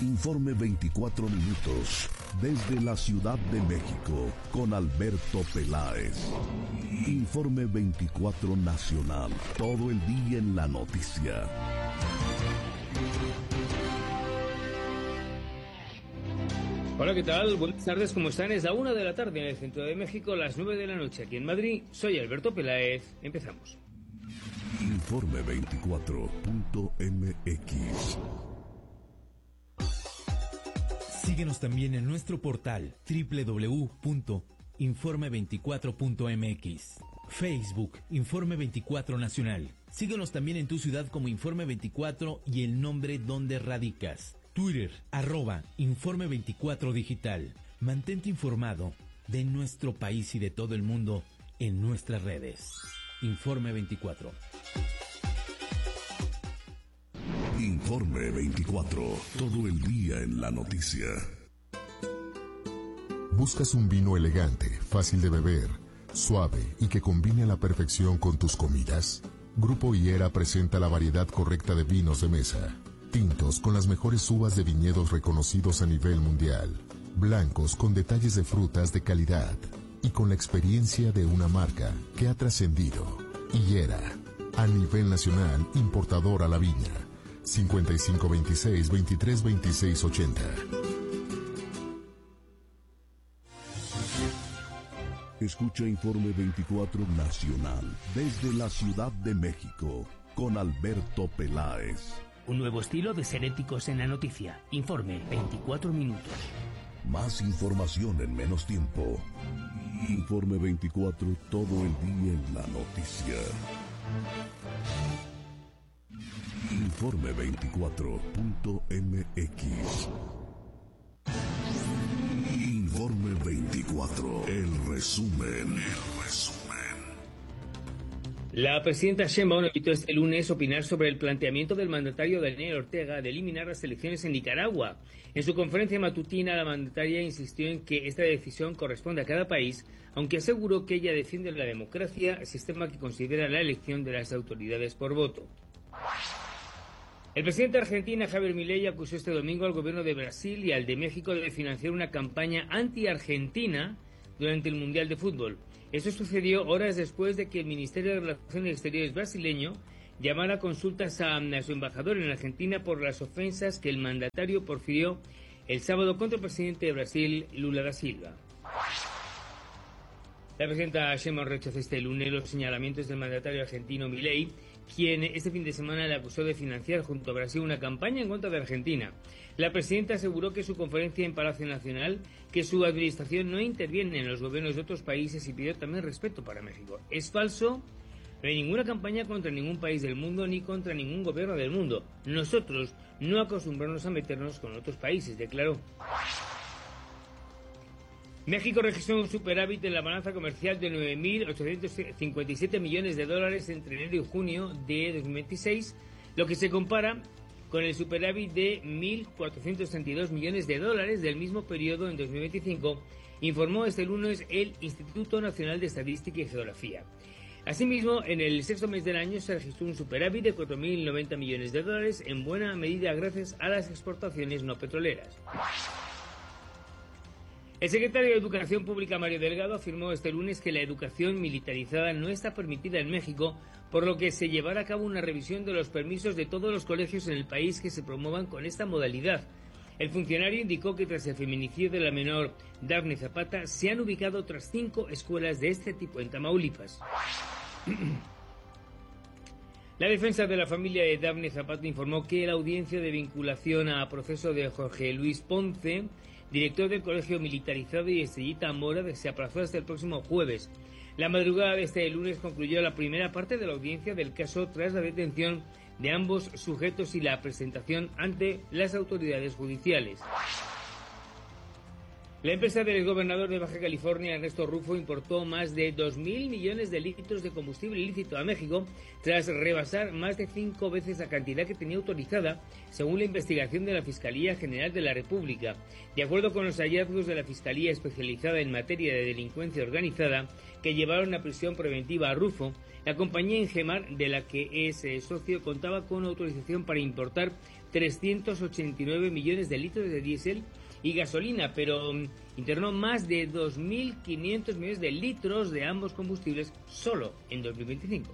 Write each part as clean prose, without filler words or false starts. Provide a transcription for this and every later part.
Informe 24 minutos desde la Ciudad de México con Alberto Peláez. Informe 24 nacional, todo el día en la noticia. Hola, ¿qué tal? Buenas tardes, ¿cómo están? Es la 1 de la tarde en el centro de México, las 9 de la noche aquí en Madrid. Soy Alberto Peláez. Empezamos. Informe 24.mx. Síguenos también en nuestro portal www.informe24.mx. Facebook, Informe 24 Nacional. Síguenos también en tu ciudad como Informe 24 y el nombre donde radicas. Twitter, @Informe 24 Digital. Mantente informado de nuestro país y de todo el mundo en nuestras redes. Informe 24. Informe 24, todo el día en la noticia. ¿Buscas un vino elegante, fácil de beber, suave y que combine a la perfección con tus comidas? Grupo Higuera presenta la variedad correcta de vinos de mesa. Tintos con las mejores uvas de viñedos reconocidos a nivel mundial. Blancos con detalles de frutas de calidad. Y con la experiencia de una marca que ha trascendido. Higuera, a nivel nacional, importador a la viña. 5526-232680. Escucha Informe 24 Nacional desde la Ciudad de México con Alberto Peláez. Un nuevo estilo de ser éticos en la noticia. Informe 24 minutos. Más información en menos tiempo. Informe 24, todo el día en la noticia. Informe 24.mx. Informe 24, el resumen. La presidenta Sheinbaum invitó este lunes a opinar sobre el planteamiento del mandatario Daniel Ortega de eliminar las elecciones en Nicaragua. En su conferencia matutina, la mandataria insistió en que esta decisión corresponde a cada país, aunque aseguró que ella defiende la democracia, sistema que considera la elección de las autoridades por voto. El presidente de Argentina, Javier Milei, acusó este domingo al gobierno de Brasil y al de México de financiar una campaña anti-argentina durante el Mundial de Fútbol. Eso sucedió horas después de que el Ministerio de Relaciones Exteriores brasileño llamara a consultas a su embajador en Argentina por las ofensas que el mandatario profirió el sábado contra el presidente de Brasil, Lula da Silva. La presidenta Sheinbaum rechazó este lunes los señalamientos del mandatario argentino Milei, quien este fin de semana le acusó de financiar junto a Brasil una campaña en contra de Argentina. La presidenta aseguró que su conferencia en Palacio Nacional, que su administración no interviene en los gobiernos de otros países y pidió también respeto para México. Es falso, no hay ninguna campaña contra ningún país del mundo ni contra ningún gobierno del mundo. Nosotros no acostumbramos a meternos con otros países, declaró. México registró un superávit en la balanza comercial de 9.857 millones de dólares entre enero y junio de 2026, lo que se compara con el superávit de 1.432 millones de dólares del mismo periodo en 2025, informó este lunes el Instituto Nacional de Estadística y Geografía. Asimismo, en el sexto mes del año se registró un superávit de 4.090 millones de dólares, en buena medida gracias a las exportaciones no petroleras. El secretario de Educación Pública, Mario Delgado, afirmó este lunes que la educación militarizada no está permitida en México, por lo que se llevará a cabo una revisión de los permisos de todos los colegios en el país que se promuevan con esta modalidad. El funcionario indicó que tras el feminicidio de la menor Dafne Zapata, se han ubicado otras 5 escuelas de este tipo en Tamaulipas. La defensa de la familia de Dafne Zapata informó que la audiencia de vinculación a proceso de Jorge Luis Ponce, director del Colegio Militarizado, y Estrellita Mora, se aplazó hasta el próximo jueves. La madrugada de este lunes concluyó la primera parte de la audiencia del caso tras la detención de ambos sujetos y la presentación ante las autoridades judiciales. La empresa del exgobernador de Baja California, Ernesto Rufo, importó más de 2.000 millones de litros de combustible ilícito a México tras rebasar más de 5 veces la cantidad que tenía autorizada, según la investigación de la Fiscalía General de la República. De acuerdo con los hallazgos de la Fiscalía especializada en materia de delincuencia organizada, que llevaron a prisión preventiva a Rufo, la compañía Ingemar, de la que es socio, contaba con autorización para importar 389 millones de litros de diésel y gasolina, pero internó más de 2.500 millones de litros de ambos combustibles solo en 2025.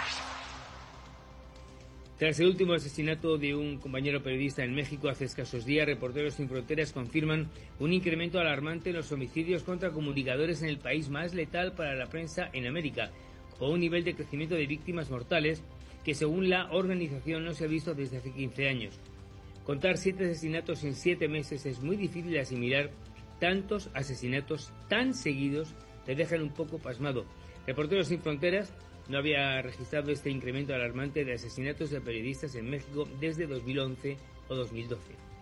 Tras el último asesinato de un compañero periodista en México hace escasos días, Reporteros Sin Fronteras confirman un incremento alarmante en los homicidios contra comunicadores en el país más letal para la prensa en América, con un nivel de crecimiento de víctimas mortales que según la organización no se ha visto desde hace 15 años. Contar 7 asesinatos en 7 meses es muy difícil de asimilar. Tantos asesinatos tan seguidos te dejan un poco pasmado. Reporteros Sin Fronteras no había registrado este incremento alarmante de asesinatos de periodistas en México desde 2011 o 2012.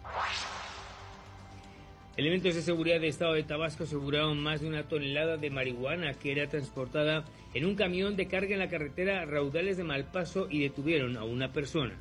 Elementos de seguridad del estado de Tabasco aseguraron más de 1 tonelada de marihuana que era transportada en un camión de carga en la carretera Raudales de Malpaso y detuvieron a una persona.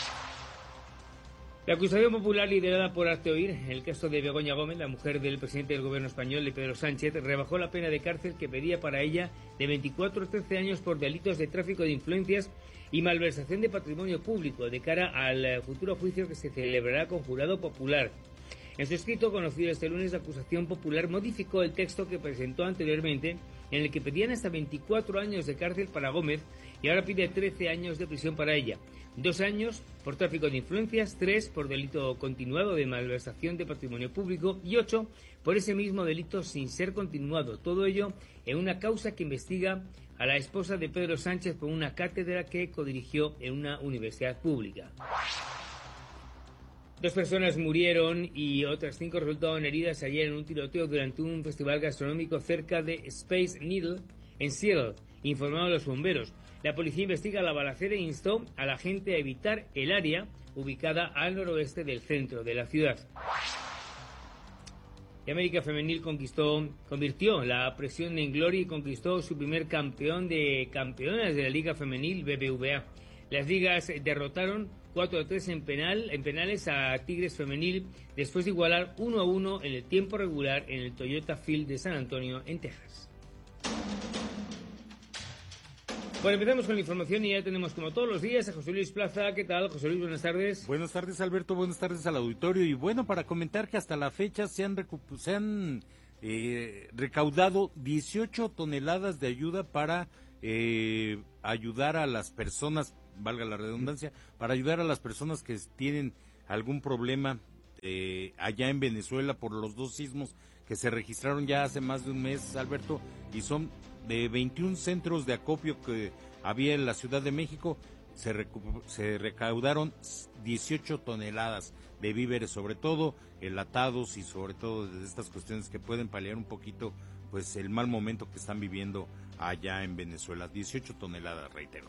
La acusación popular liderada por Hazte Oír, en el caso de Begoña Gómez, la mujer del presidente del gobierno español, de Pedro Sánchez, rebajó la pena de cárcel que pedía para ella de 24 a 13 años por delitos de tráfico de influencias y malversación de patrimonio público de cara al futuro juicio que se celebrará con jurado popular. En su escrito, conocido este lunes, la acusación popular modificó el texto que presentó anteriormente, en el que pedían hasta 24 años de cárcel para Gómez y ahora pide 13 años de prisión para ella. 2 años por tráfico de influencias, 3 por delito continuado de malversación de patrimonio público y 8 por ese mismo delito sin ser continuado. Todo ello en una causa que investiga a la esposa de Pedro Sánchez por una cátedra que codirigió en una universidad pública. 2 personas murieron y otras 5 resultaron heridas ayer en un tiroteo durante un festival gastronómico cerca de Space Needle en Seattle, informaron los bomberos. La policía investiga la balacera e instó a la gente a evitar el área ubicada al noroeste del centro de la ciudad. Y América Femenil convirtió la presión en gloria y conquistó su primer campeón de campeonas de la Liga Femenil BBVA. Las ligas derrotaron 4-3 en penales a Tigres Femenil después de igualar 1-1 en el tiempo regular en el Toyota Field de San Antonio, en Texas. Bueno, empezamos con la información y ya tenemos como todos los días a José Luis Plaza. ¿Qué tal, José Luis? Buenas tardes. Buenas tardes, Alberto. Buenas tardes al auditorio. Y bueno, para comentar que hasta la fecha se han recaudado 18 toneladas de ayuda para ayudar a las personas, valga la redundancia, para ayudar a las personas que tienen algún problema allá en Venezuela por los 2 sismos que se registraron ya hace más de un mes, Alberto, y son de 21 centros de acopio que había en la Ciudad de México. Se recaudaron 18 toneladas de víveres, sobre todo enlatados y sobre todo de estas cuestiones que pueden paliar un poquito pues el mal momento que están viviendo allá en Venezuela. 18 toneladas, reitero.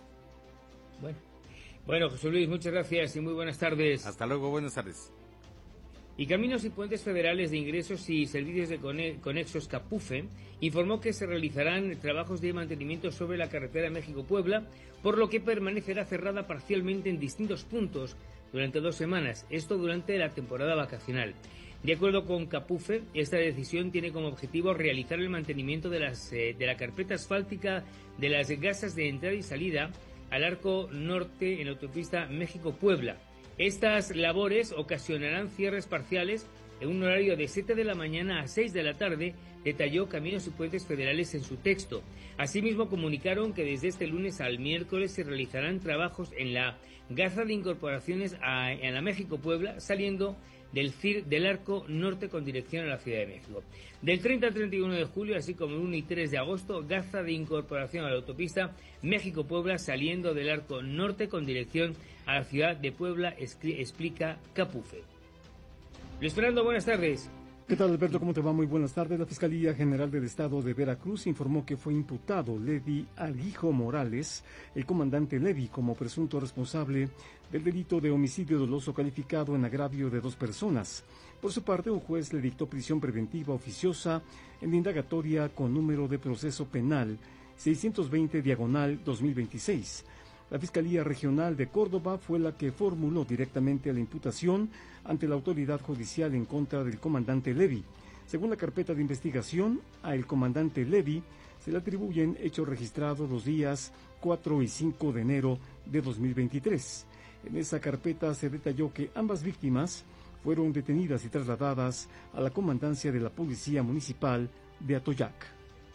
Bueno, José Luis, muchas gracias y muy buenas tardes. Hasta luego, buenas tardes. Y Caminos y Puentes Federales de Ingresos y Servicios de Conexos CAPUFE informó que se realizarán trabajos de mantenimiento sobre la carretera México-Puebla, por lo que permanecerá cerrada parcialmente en distintos puntos durante 2 semanas, esto durante la temporada vacacional. De acuerdo con CAPUFE, esta decisión tiene como objetivo realizar el mantenimiento de la carpeta asfáltica de las gasas de entrada y salida al arco norte en la autopista México-Puebla. Estas labores ocasionarán cierres parciales en un horario de 7 de la mañana a 6 de la tarde, detalló Caminos y Puentes Federales en su texto. Asimismo, comunicaron que desde este lunes al miércoles se realizarán trabajos en la gaza de incorporaciones en la México-Puebla, saliendo del CIR del Arco Norte con dirección a la Ciudad de México. Del 30 al 31 de julio, así como el 1 y 3 de agosto, gaza de incorporación a la autopista México-Puebla saliendo del Arco Norte con dirección a la Ciudad de Puebla, explica CAPUFE. Luis Fernando, buenas tardes. ¿Qué tal, Alberto? ¿Cómo te va? Muy buenas tardes. La Fiscalía General del Estado de Veracruz informó que fue imputado Levi Aguijo Morales, el comandante Levi, como presunto responsable del delito de homicidio doloso calificado en agravio de 2 personas. Por su parte, un juez le dictó prisión preventiva oficiosa en la indagatoria con número de proceso penal 620/2026. La Fiscalía Regional de Córdoba fue la que formuló directamente la imputación ante la autoridad judicial en contra del comandante Levi. Según la carpeta de investigación, al comandante Levi se le atribuyen hechos registrados los días 4 y 5 de enero de 2023. En esa carpeta se detalló que ambas víctimas fueron detenidas y trasladadas a la comandancia de la Policía Municipal de Atoyac.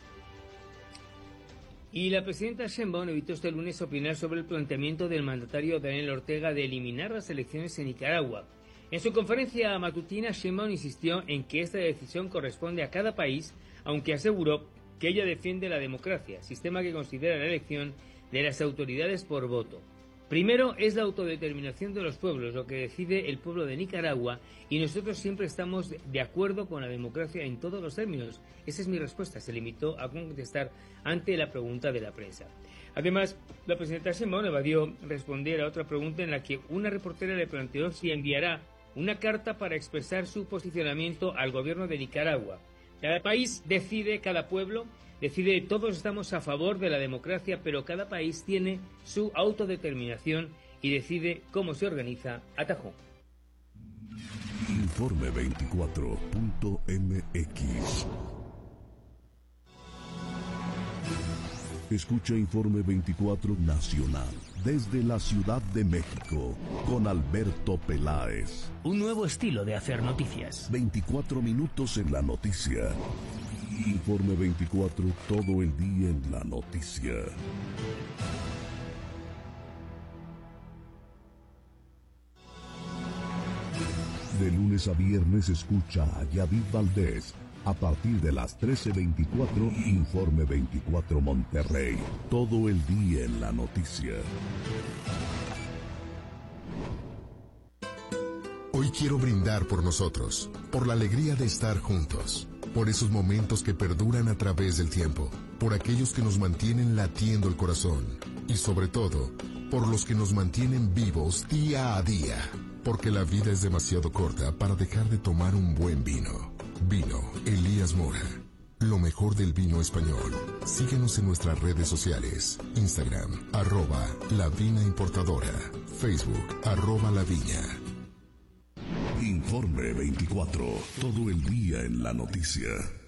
Y la presidenta Sheinbaum evitó este lunes opinar sobre el planteamiento del mandatario Daniel Ortega de eliminar las elecciones en Nicaragua. En su conferencia matutina, Sheinbaum insistió en que esta decisión corresponde a cada país, aunque aseguró que ella defiende la democracia, sistema que considera la elección de las autoridades por voto. Primero es la autodeterminación de los pueblos, lo que decide el pueblo de Nicaragua, y nosotros siempre estamos de acuerdo con la democracia en todos los términos. Esa es mi respuesta, se limitó a contestar ante la pregunta de la prensa. Además, la presidenta Sheinbaum evadió responder a otra pregunta en la que una reportera le planteó si enviará una carta para expresar su posicionamiento al gobierno de Nicaragua. Cada país decide, cada pueblo decide, todos estamos a favor de la democracia, pero cada país tiene su autodeterminación y decide cómo se organiza, atajó. Informe 24.mx. Escucha Informe 24 Nacional desde la Ciudad de México con Alberto Peláez. Un nuevo estilo de hacer noticias. 24 minutos en la noticia. Informe 24, todo el día en la noticia. De lunes a viernes escucha a Yadid Valdés. A partir de las 13:24, Informe 24 Monterrey. Todo el día en la noticia. Hoy quiero brindar por nosotros, por la alegría de estar juntos, por esos momentos que perduran a través del tiempo, por aquellos que nos mantienen latiendo el corazón y sobre todo, por los que nos mantienen vivos día a día, porque la vida es demasiado corta para dejar de tomar un buen vino. Vino Elías Mora, lo mejor del vino español. Síguenos en nuestras redes sociales, Instagram, @lavinaimportadora, Facebook, @laviña. Informe 24, todo el día en la noticia.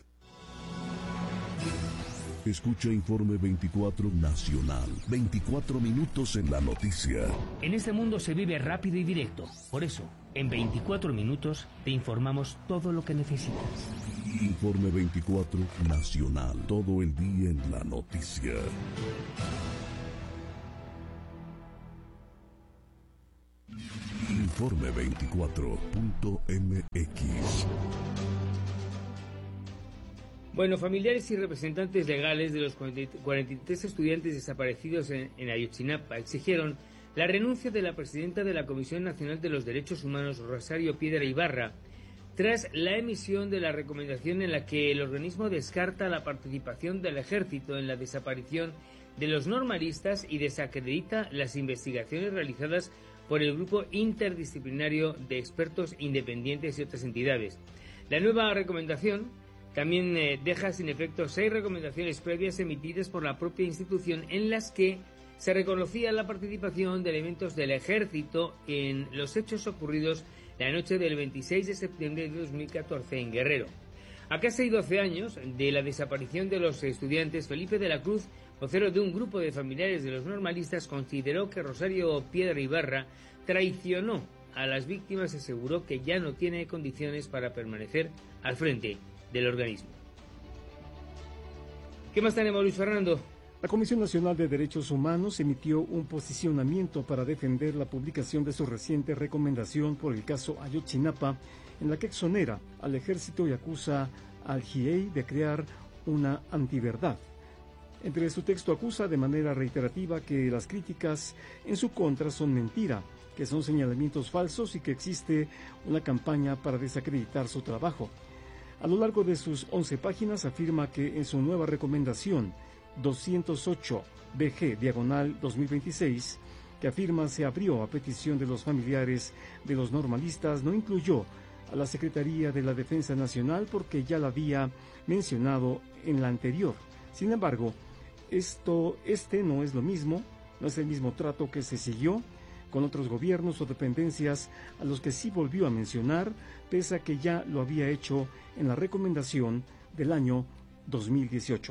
Escucha Informe 24 Nacional, 24 minutos en la noticia. En este mundo se vive rápido y directo. Por eso, en 24 minutos te informamos todo lo que necesitas. Informe 24 Nacional, todo el día en la noticia. Informe 24.mx. Bueno, familiares y representantes legales de los 43 estudiantes desaparecidos en Ayotzinapa exigieron la renuncia de la presidenta de la Comisión Nacional de los Derechos Humanos, Rosario Piedra Ibarra, tras la emisión de la recomendación en la que el organismo descarta la participación del ejército en la desaparición de los normalistas y desacredita las investigaciones realizadas por el grupo interdisciplinario de expertos independientes y otras entidades. La nueva recomendación también deja sin efecto 6 recomendaciones previas emitidas por la propia institución en las que se reconocía la participación de elementos del ejército en los hechos ocurridos la noche del 26 de septiembre de 2014 en Guerrero. A casi 12 años de la desaparición de los estudiantes, Felipe de la Cruz, vocero de un grupo de familiares de los normalistas, consideró que Rosario Piedra Ibarra traicionó a las víctimas y aseguró que ya no tiene condiciones para permanecer al frente del organismo. ¿Qué más tenemos, Luis Fernando? La Comisión Nacional de Derechos Humanos emitió un posicionamiento para defender la publicación de su reciente recomendación por el caso Ayotzinapa, en la que exonera al ejército y acusa al GIEI de crear una antiverdad. Entre su texto acusa de manera reiterativa que las críticas en su contra son mentira, que son señalamientos falsos y que existe una campaña para desacreditar su trabajo. A lo largo de sus 11 páginas afirma que en su nueva recomendación 208 BG/2026, que afirma se abrió a petición de los familiares de los normalistas, no incluyó a la Secretaría de la Defensa Nacional porque ya la había mencionado en la anterior. Sin embargo, este no es lo mismo, no es el mismo trato que se siguió con otros gobiernos o dependencias a los que sí volvió a mencionar, pese a que ya lo había hecho en la recomendación del año 2018.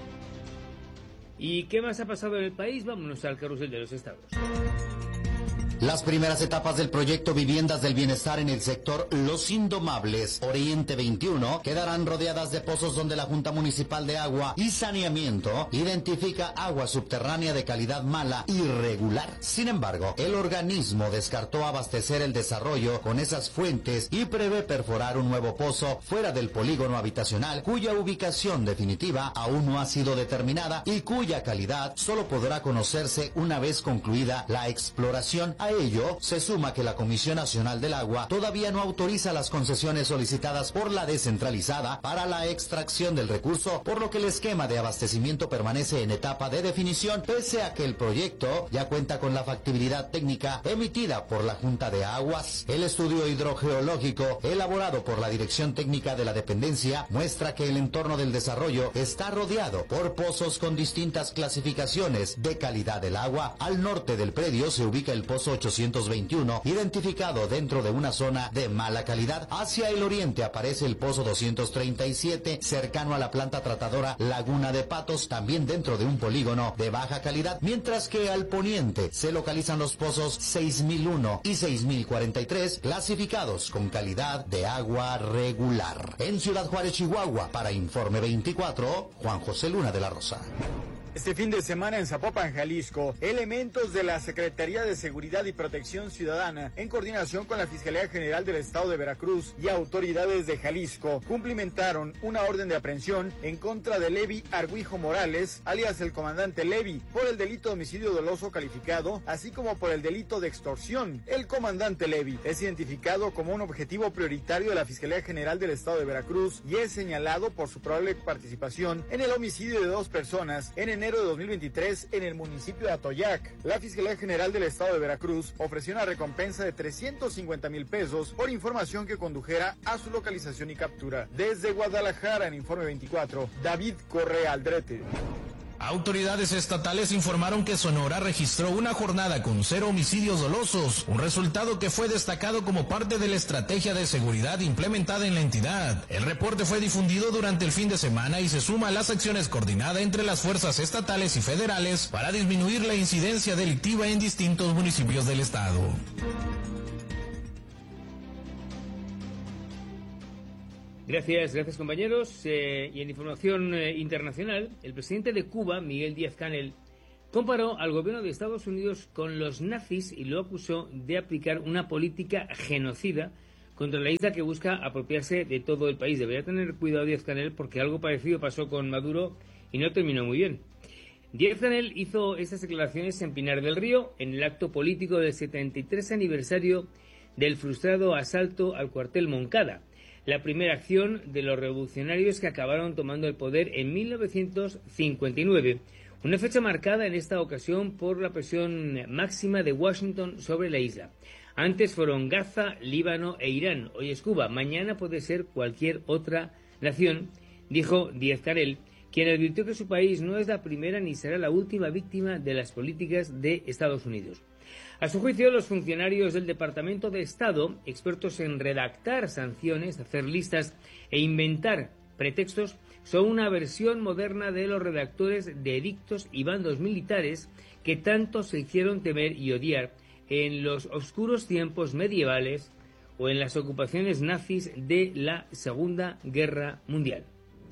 ¿Y qué más ha pasado en el país? Vámonos al carrusel de los estados. Las primeras etapas del proyecto Viviendas del Bienestar en el sector Los Indomables, Oriente 21, quedarán rodeadas de pozos donde la Junta Municipal de Agua y Saneamiento identifica agua subterránea de calidad mala y regular. Sin embargo, el organismo descartó abastecer el desarrollo con esas fuentes y prevé perforar un nuevo pozo fuera del polígono habitacional, cuya ubicación definitiva aún no ha sido determinada y cuya calidad solo podrá conocerse una vez concluida la exploración. A ello se suma que la Comisión Nacional del Agua todavía no autoriza las concesiones solicitadas por la descentralizada para la extracción del recurso, por lo que el esquema de abastecimiento permanece en etapa de definición, pese a que el proyecto ya cuenta con la factibilidad técnica emitida por la Junta de Aguas. El estudio hidrogeológico elaborado por la Dirección Técnica de la Dependencia muestra que el entorno del desarrollo está rodeado por pozos con distintas clasificaciones de calidad del agua. Al norte del predio se ubica el pozo 821, identificado dentro de una zona de mala calidad. Hacia el oriente aparece el pozo 237, cercano a la planta tratadora Laguna de Patos, también dentro de un polígono de baja calidad, mientras que al poniente se localizan los pozos 6001 y 6043, clasificados con calidad de agua regular. En Ciudad Juárez, Chihuahua, para Informe 24, Juan José Luna de la Rosa. Este fin de semana en Zapopan, Jalisco, elementos de la Secretaría de Seguridad y Protección Ciudadana, en coordinación con la Fiscalía General del Estado de Veracruz y autoridades de Jalisco, cumplimentaron una orden de aprehensión en contra de Levi Argüijo Morales, alias el comandante Levi, por el delito de homicidio doloso calificado, así como por el delito de extorsión. El comandante Levi es identificado como un objetivo prioritario de la Fiscalía General del Estado de Veracruz y es señalado por su probable participación en el homicidio de 2 personas en enero de 2023 en el municipio de Atoyac. La Fiscalía General del Estado de Veracruz ofreció una recompensa de 350,000 pesos por información que condujera a su localización y captura. Desde Guadalajara, en Informe 24, David Correa Aldrete. Autoridades estatales informaron que Sonora registró una jornada con 0 homicidios dolosos, un resultado que fue destacado como parte de la estrategia de seguridad implementada en la entidad. El reporte fue difundido durante el fin de semana y se suma a las acciones coordinadas entre las fuerzas estatales y federales para disminuir la incidencia delictiva en distintos municipios del estado. Gracias compañeros. Y en información internacional, el presidente de Cuba, Miguel Díaz-Canel, comparó al gobierno de Estados Unidos con los nazis y lo acusó de aplicar una política genocida contra la isla que busca apropiarse de todo el país. Debería tener cuidado Díaz-Canel porque algo parecido pasó con Maduro y no terminó muy bien. Díaz-Canel hizo estas declaraciones en Pinar del Río en el acto político del 73 aniversario del frustrado asalto al cuartel Moncada, la primera acción de los revolucionarios que acabaron tomando el poder en 1959, una fecha marcada en esta ocasión por la presión máxima de Washington sobre la isla. Antes fueron Gaza, Líbano e Irán, hoy es Cuba, mañana puede ser cualquier otra nación, dijo Díaz-Canel, quien advirtió que su país no es la primera ni será la última víctima de las políticas de Estados Unidos. A su juicio, los funcionarios del Departamento de Estado, expertos en redactar sanciones, hacer listas e inventar pretextos, son una versión moderna de los redactores de edictos y bandos militares que tanto se hicieron temer y odiar en los oscuros tiempos medievales o en las ocupaciones nazis de la Segunda Guerra Mundial.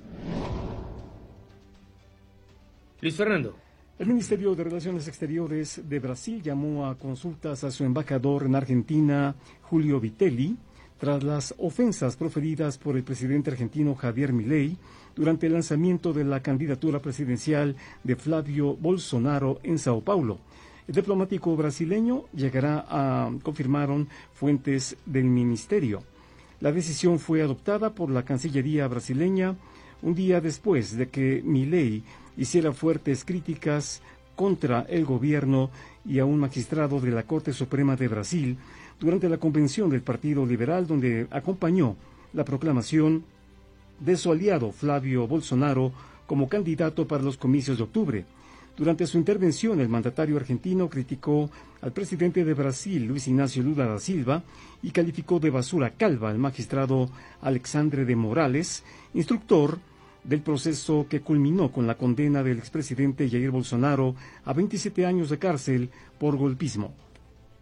Luis Fernando. El Ministerio de Relaciones Exteriores de Brasil llamó a consultas a su embajador en Argentina, Julio Vitelli, tras las ofensas proferidas por el presidente argentino Javier Milei durante el lanzamiento de la candidatura presidencial de Flavio Bolsonaro en Sao Paulo. El diplomático brasileño llegará a, confirmaron fuentes del ministerio. La decisión fue adoptada por la Cancillería brasileña un día después de que Milei hiciera fuertes críticas contra el gobierno y a un magistrado de la Corte Suprema de Brasil durante la convención del Partido Liberal, donde acompañó la proclamación de su aliado Flavio Bolsonaro como candidato para los comicios de octubre. Durante su intervención, el mandatario argentino criticó al presidente de Brasil, Luis Ignacio Lula da Silva, y calificó de basura calva al magistrado Alexandre de Morales, instructor del proceso que culminó con la condena del expresidente Jair Bolsonaro a 27 años de cárcel por golpismo.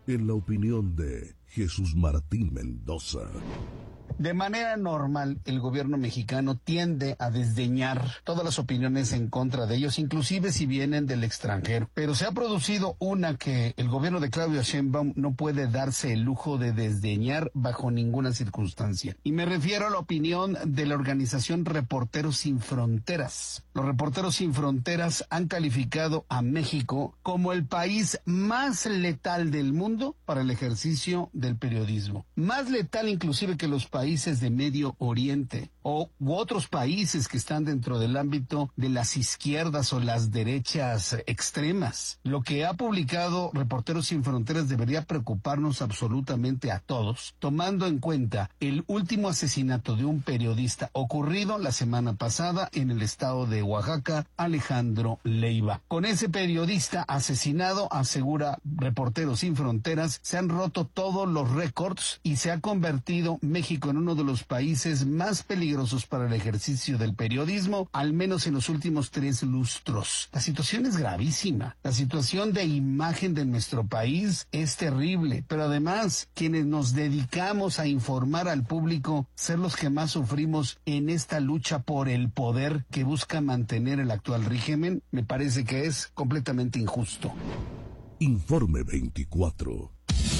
en la opinión de Jesús Martín Mendoza. De manera normal, el gobierno mexicano tiende a desdeñar todas las opiniones en contra de ellos, inclusive si vienen del extranjero. Pero se ha producido una que el gobierno de Claudia Sheinbaum no puede darse el lujo de desdeñar bajo ninguna circunstancia. Y me refiero a la opinión de la organización Reporteros Sin Fronteras. Los Reporteros Sin Fronteras han calificado a México como el país más letal del mundo para el ejercicio del periodismo. Más letal inclusive que los países de Medio Oriente u otros países que están dentro del ámbito de las izquierdas o las derechas extremas. Lo que ha publicado Reporteros Sin Fronteras debería preocuparnos absolutamente a todos, tomando en cuenta el último asesinato de un periodista ocurrido la semana pasada en el estado de Oaxaca, Alejandro Leiva. Con ese periodista asesinado, asegura Reporteros Sin Fronteras, se han roto todos los récords y se ha convertido México en uno de los países más peligrosos para el ejercicio del periodismo, al menos en los últimos 3 lustros. La situación es gravísima. La situación de imagen de nuestro país es terrible, pero además, quienes nos dedicamos a informar al público, ser los que más sufrimos en esta lucha por el poder que busca mantener el actual régimen, me parece que es completamente injusto. Informe 24.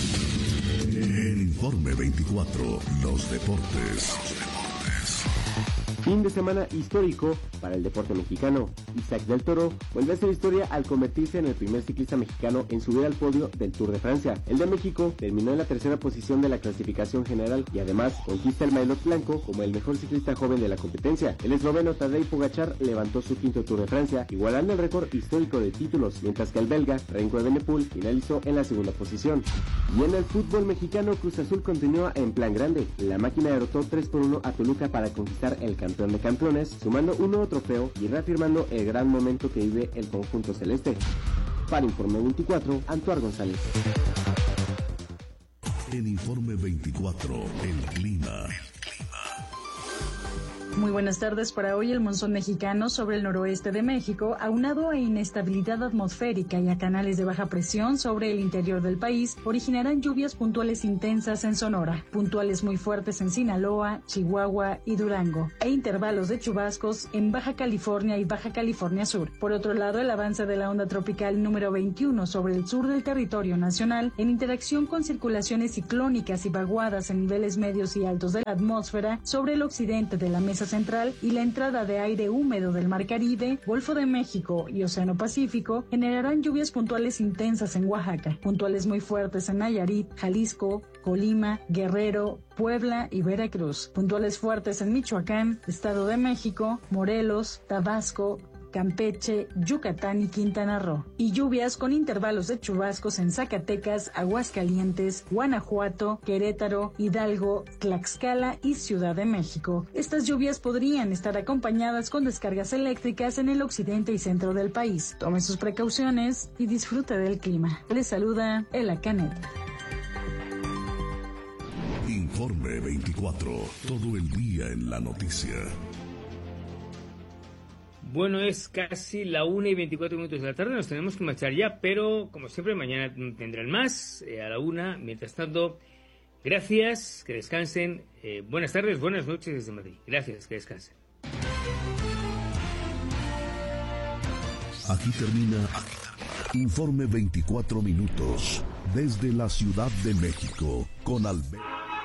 En Informe 24, los deportes. Fin de semana histórico para el deporte mexicano. Isaac del Toro vuelve a hacer historia al convertirse en el primer ciclista mexicano en subir al podio del Tour de Francia. El de México terminó en la tercera posición de la clasificación general y además conquista el maillot blanco como el mejor ciclista joven de la competencia. El esloveno Tadej Pogačar levantó su quinto Tour de Francia, igualando el récord histórico de títulos, mientras que el belga Remco Evenepoel finalizó en la segunda posición. Y en el fútbol mexicano, Cruz Azul continúa en plan grande. La máquina derrotó 3-1 a Toluca para conquistar el campeón de campeones, sumando un nuevo trofeo y reafirmando el gran momento que vive el conjunto celeste. Para Informe 24, Antoine González. En Informe 24, el clima. Muy buenas tardes. Para hoy el monzón mexicano sobre el noroeste de México, aunado a inestabilidad atmosférica y a canales de baja presión sobre el interior del país, originarán lluvias puntuales intensas en Sonora, puntuales muy fuertes en Sinaloa, Chihuahua y Durango, e intervalos de chubascos en Baja California y Baja California Sur. Por otro lado, el avance de la onda tropical número 21 sobre el sur del territorio nacional, en interacción con circulaciones ciclónicas y vaguadas en niveles medios y altos de la atmósfera sobre el occidente de la mesa central y la entrada de aire húmedo del Mar Caribe, Golfo de México y Océano Pacífico, generarán lluvias puntuales intensas en Oaxaca, puntuales muy fuertes en Nayarit, Jalisco, Colima, Guerrero, Puebla y Veracruz, puntuales fuertes en Michoacán, Estado de México, Morelos, Tabasco, Campeche, Yucatán y Quintana Roo, y lluvias con intervalos de chubascos en Zacatecas, Aguascalientes, Guanajuato, Querétaro, Hidalgo, Tlaxcala y Ciudad de México. Estas lluvias podrían estar acompañadas con descargas eléctricas en el occidente y centro del país. Tome sus precauciones y disfrute del clima. Les saluda Ela Canet. Informe 24, todo el día en la noticia. Bueno, es casi la 1:24 de la tarde, nos tenemos que marchar ya, pero como siempre mañana tendrán más a la 1. Mientras tanto, gracias, que descansen, buenas tardes, buenas noches desde Madrid. Gracias, que descansen. Aquí termina Informe 24 minutos desde la Ciudad de México con Alberto.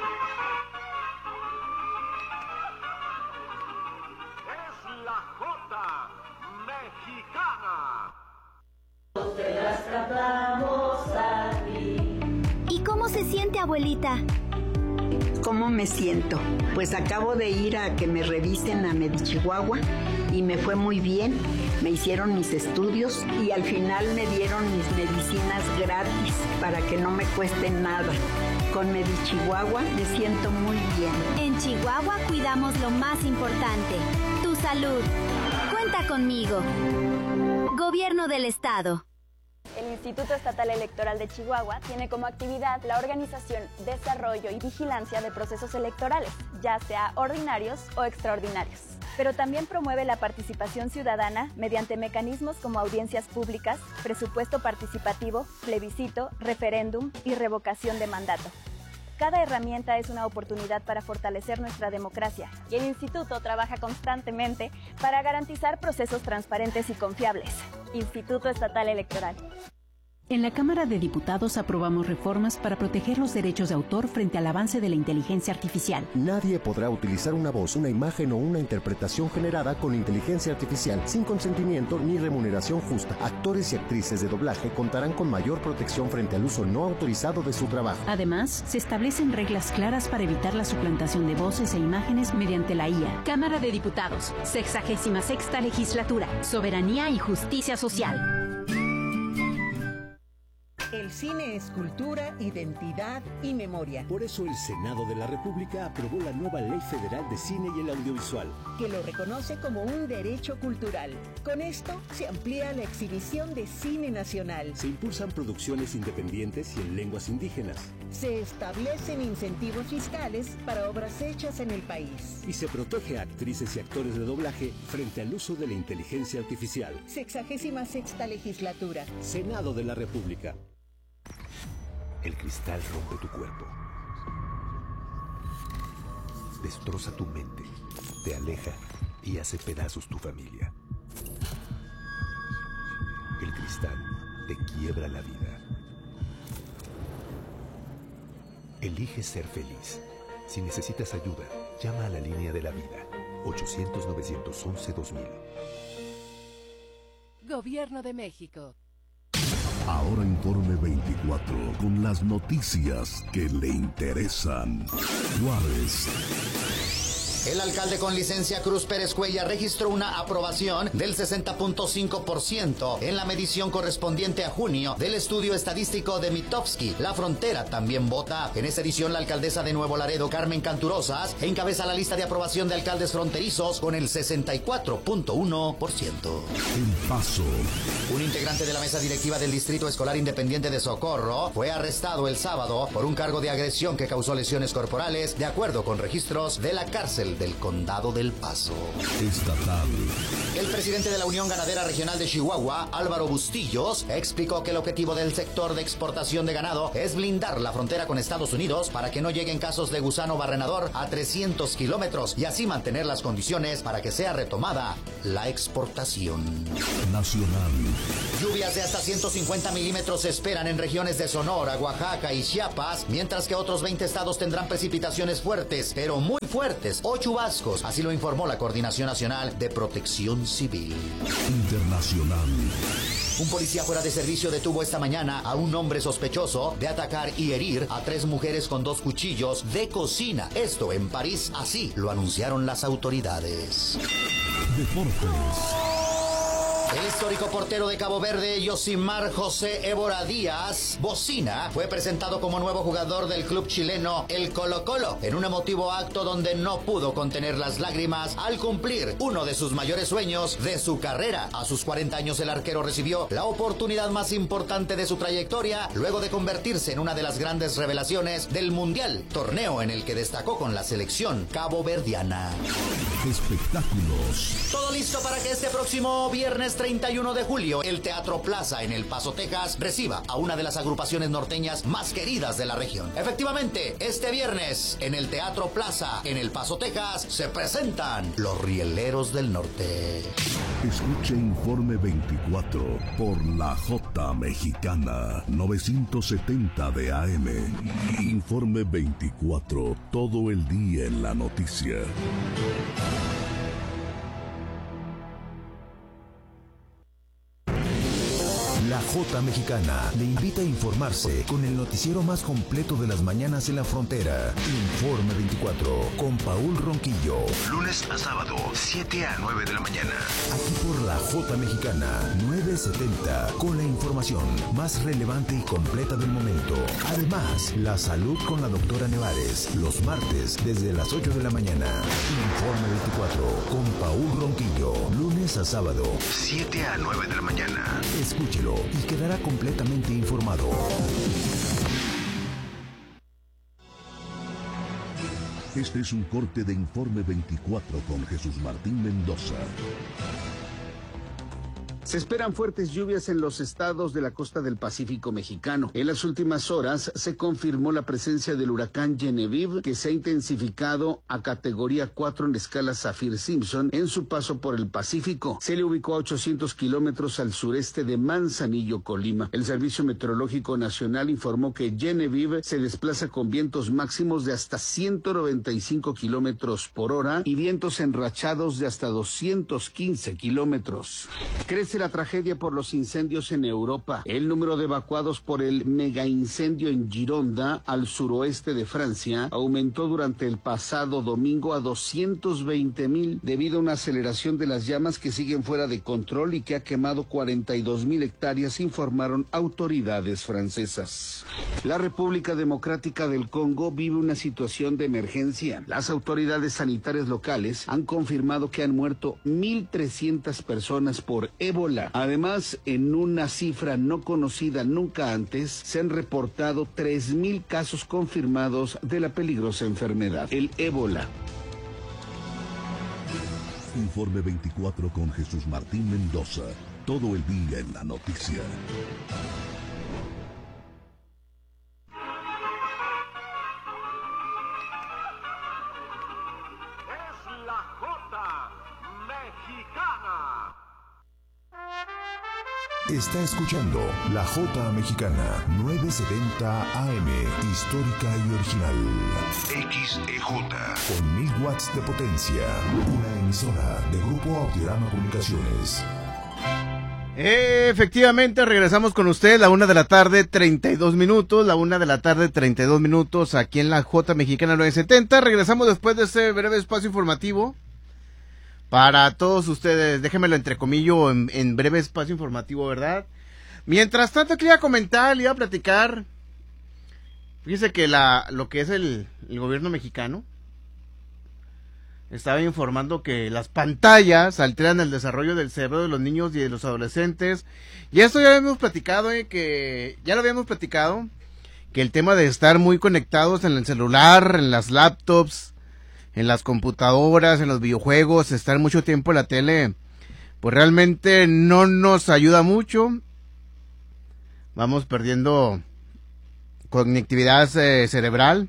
¿Y cómo se siente, abuelita? ¿Cómo me siento? Pues acabo de ir a que me revisen a Medichihuahua y me fue muy bien. Me hicieron mis estudios y al final me dieron mis medicinas gratis para que no me cueste nada. Con Medichihuahua me siento muy bien. En Chihuahua cuidamos lo más importante, tu salud. Cuenta conmigo. Gobierno del Estado. El Instituto Estatal Electoral de Chihuahua tiene como actividad la organización, desarrollo y vigilancia de procesos electorales, ya sea ordinarios o extraordinarios. Pero también promueve la participación ciudadana mediante mecanismos como audiencias públicas, presupuesto participativo, plebiscito, referéndum y revocación de mandato. Cada herramienta es una oportunidad para fortalecer nuestra democracia y el Instituto trabaja constantemente para garantizar procesos transparentes y confiables. Instituto Estatal Electoral. En la Cámara de Diputados aprobamos reformas para proteger los derechos de autor frente al avance de la inteligencia artificial. Nadie podrá utilizar una voz, una imagen o una interpretación generada con inteligencia artificial sin consentimiento ni remuneración justa. Actores y actrices de doblaje contarán con mayor protección frente al uso no autorizado de su trabajo. Además, se establecen reglas claras para evitar la suplantación de voces e imágenes mediante la IA. Cámara de Diputados, 66ª Legislatura, Soberanía y Justicia Social. El cine es cultura, identidad y memoria. Por eso el Senado de la República aprobó la nueva Ley Federal de Cine y el Audiovisual, que lo reconoce como un derecho cultural. Con esto se amplía la exhibición de cine nacional. Se impulsan producciones independientes y en lenguas indígenas. Se establecen incentivos fiscales para obras hechas en el país. Y se protege a actrices y actores de doblaje frente al uso de la inteligencia artificial. 66ª Legislatura. Senado de la República. El cristal rompe tu cuerpo, destroza tu mente, te aleja y hace pedazos tu familia. El cristal te quiebra la vida. Elige ser feliz. Si necesitas ayuda, llama a la línea de la vida, 800-911-2000. Gobierno de México. Ahora Informe 24, con las noticias que le interesan. Juárez. El alcalde con licencia Cruz Pérez Cuellar registró una aprobación del 60.5% en la medición correspondiente a junio del estudio estadístico de Mitofsky. La Frontera también vota. En esta edición, la alcaldesa de Nuevo Laredo, Carmen Canturosas, encabeza la lista de aprobación de alcaldes fronterizos con el 64.1%. El Paso. Un integrante de la mesa directiva del Distrito Escolar Independiente de Socorro fue arrestado el sábado por un cargo de agresión que causó lesiones corporales, de acuerdo con registros de la cárcel del Condado del Paso. Estatal. El presidente de la Unión Ganadera Regional de Chihuahua, Álvaro Bustillos, explicó que el objetivo del sector de exportación de ganado es blindar la frontera con Estados Unidos para que no lleguen casos de gusano barrenador a 300 kilómetros y así mantener las condiciones para que sea retomada la exportación. Nacional. Lluvias de hasta 150 milímetros se esperan en regiones de Sonora, Oaxaca y Chiapas, mientras que otros 20 estados tendrán precipitaciones fuertes, pero muy fuertes, o chubascos, así lo informó la Coordinación Nacional de Protección Civil. Internacional. Un policía fuera de servicio detuvo esta mañana a un hombre sospechoso de atacar y herir a 3 mujeres con 2 cuchillos de cocina. Esto en París, así lo anunciaron las autoridades. Deportes. El histórico portero de Cabo Verde, Yosimar José Évora Díaz Bocina, fue presentado como nuevo jugador del club chileno El Colo-Colo, en un emotivo acto donde no pudo contener las lágrimas al cumplir uno de sus mayores sueños de su carrera. A sus 40 años, el arquero recibió la oportunidad más importante de su trayectoria, luego de convertirse en una de las grandes revelaciones del Mundial, torneo en el que destacó con la selección caboverdiana. Espectáculos. Todo listo para que este próximo viernes 31 de julio, el Teatro Plaza en El Paso, Texas, reciba a una de las agrupaciones norteñas más queridas de la región. Efectivamente, este viernes, en el Teatro Plaza en El Paso, Texas, se presentan los Rieleros del Norte. Escuche Informe 24 por la J Mexicana, 970 de AM. Informe 24, todo el día en la noticia. La J Mexicana le invita a informarse con el noticiero más completo de las mañanas en la frontera. Informe 24 con Paul Ronquillo. Lunes a sábado, 7 a 9 de la mañana. Aquí por la J Mexicana, 970, con la información más relevante y completa del momento. Además, la salud con la doctora Nevares, los martes desde las 8 de la mañana. Informe 24 con Paul Ronquillo. Lunes a sábado, 7 a 9 de la mañana. Escúchelo 24 y quedará completamente informado. Este es un corte de Informe 24 con Jesús Martín Mendoza. Se esperan fuertes lluvias en los estados de la costa del Pacífico mexicano. En las últimas horas se confirmó la presencia del huracán Genevieve, que se ha intensificado a categoría 4 en la escala Saffir-Simpson en su paso por el Pacífico. Se le ubicó a 800 kilómetros al sureste de Manzanillo, Colima. El Servicio Meteorológico Nacional informó que Genevieve se desplaza con vientos máximos de hasta 195 kilómetros por hora y vientos enrachados de hasta 215 kilómetros. Crece la tragedia por los incendios en Europa. El número de evacuados por el mega incendio en Gironda, al suroeste de Francia, aumentó durante el pasado domingo a 220,000 debido a una aceleración de las llamas que siguen fuera de control y que ha quemado 42,000 hectáreas, informaron autoridades francesas. La República Democrática del Congo vive una situación de emergencia. Las autoridades sanitarias locales han confirmado que han muerto 1,300 personas por ébola. Además, en una cifra no conocida nunca antes, se han reportado 3,000 casos confirmados de la peligrosa enfermedad, el ébola. Informe 24 con Jesús Martín Mendoza. Todo el día en la noticia. Es la Jota Mexicana. Está escuchando La Jota Mexicana, 970 AM, histórica y original. XEJ. Con 1000 watts de potencia. Una emisora de Grupo Audiorama Comunicaciones. Efectivamente, regresamos con usted, la 1 de la tarde, 32 minutos, la 1 de la tarde, 32 minutos, aquí en La Jota Mexicana 970. Regresamos después de este breve espacio informativo. Para todos ustedes, déjenmelo entrecomillo en breve espacio informativo, ¿verdad? Mientras tanto, quería comentar, le iba a platicar. Fíjese que lo que es el gobierno mexicano estaba informando que las pantallas alteran el desarrollo del cerebro de los niños y de los adolescentes. Y esto ya lo habíamos platicado, que el tema de estar muy conectados en el celular, en las laptops, en las computadoras, en los videojuegos, estar mucho tiempo en la tele, pues realmente no nos ayuda mucho. Vamos perdiendo conectividad cerebral.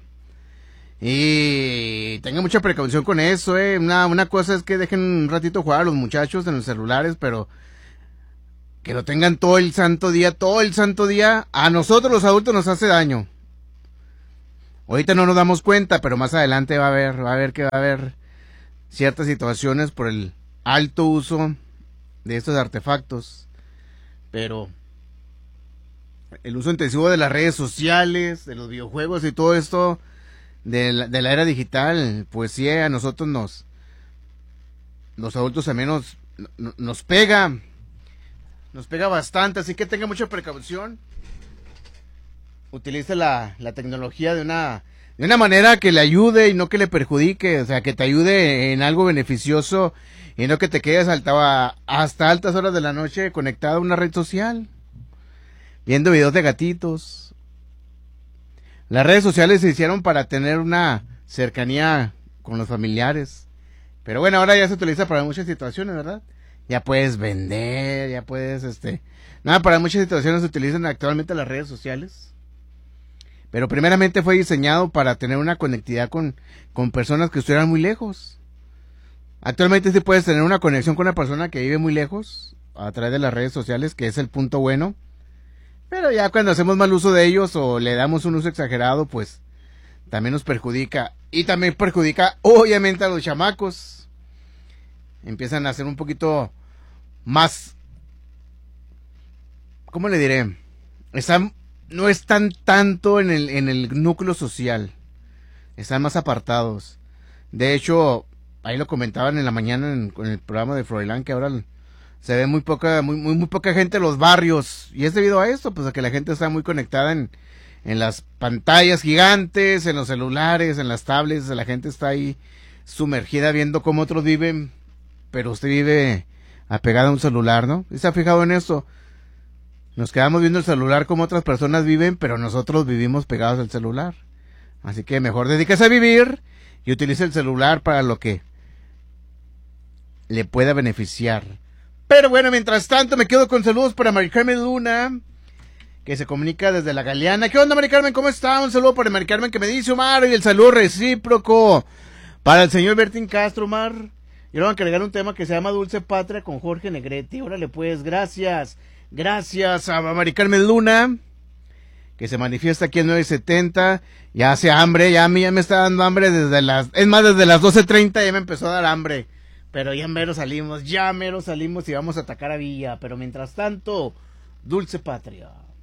Y tengan mucha precaución con eso, Una cosa es que dejen un ratito jugar a los muchachos en los celulares, pero que lo tengan todo el santo día. A nosotros los adultos nos hace daño. Ahorita no nos damos cuenta, pero más adelante va a haber ciertas situaciones por el alto uso de estos artefactos. Pero el uso intensivo de las redes sociales, de los videojuegos y todo esto de la era digital, pues sí, a nosotros los adultos al menos nos pega bastante, así que tenga mucha precaución. Utilice la tecnología de una manera que le ayude y no que le perjudique, o sea, que te ayude en algo beneficioso y no que te quedes hasta altas horas de la noche conectado a una red social, viendo videos de gatitos. Las redes sociales se hicieron para tener una cercanía con los familiares, pero bueno, ahora ya se utiliza para muchas situaciones, ¿verdad? Ya puedes vender, ya puedes, para muchas situaciones se utilizan actualmente las redes sociales. Pero primeramente fue diseñado para tener una conectividad con personas que estuvieran muy lejos. Actualmente sí puedes tener una conexión con una persona que vive muy lejos a través de las redes sociales, que es el punto bueno. Pero ya cuando hacemos mal uso de ellos o le damos un uso exagerado, pues también nos perjudica. Y también perjudica obviamente a los chamacos. Empiezan a ser un poquito más, ¿cómo le diré? No están tanto en el núcleo social, están más apartados. De hecho, ahí lo comentaban en la mañana con el programa de Froilán, que ahora se ve muy poca gente en los barrios, y es debido a esto, pues a que la gente está muy conectada en las pantallas gigantes, en los celulares, en las tablets. La gente está ahí sumergida viendo cómo otros viven, pero usted vive apegado a un celular, ¿no? ¿Se ha fijado en esto? Nos quedamos viendo el celular como otras personas viven, pero nosotros vivimos pegados al celular. Así que mejor dedíquese a vivir y utilice el celular para lo que le pueda beneficiar. Pero bueno, mientras tanto me quedo con saludos para Mari Carmen Luna, que se comunica desde la Galeana. ¿Qué onda, Mari Carmen? ¿Cómo está? Un saludo para Mari Carmen que me dice Omar, y el saludo recíproco para el señor Bertín Castro, Omar. Y ahora van a cargar un tema que se llama Dulce Patria con Jorge Negrete. Órale pues, gracias. Gracias a Mari Carmen Luna, que se manifiesta aquí en 970. Ya hace hambre, ya a mí ya me está dando hambre desde las 12:30 ya me empezó a dar hambre. Pero ya mero salimos y vamos a atacar a Villa. Pero mientras tanto, Dulce Patria.